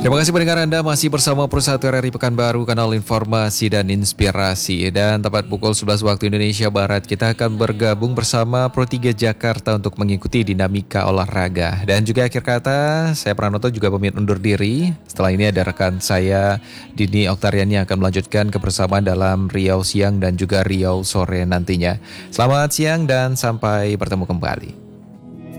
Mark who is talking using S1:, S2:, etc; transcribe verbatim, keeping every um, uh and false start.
S1: Terima kasih pendengar Anda masih bersama Pro satu R R I Pekanbaru, kanal informasi dan inspirasi. Dan tepat pukul sebelas waktu Indonesia Barat, kita akan bergabung bersama Pro tiga Jakarta untuk mengikuti dinamika olahraga. Dan juga akhir kata, saya Pranoto juga pamit undur diri. Setelah ini ada rekan saya, Dini Oktariani, yang akan melanjutkan kebersamaan dalam Riau Siang dan juga Riau Sore nantinya. Selamat siang dan sampai bertemu kembali.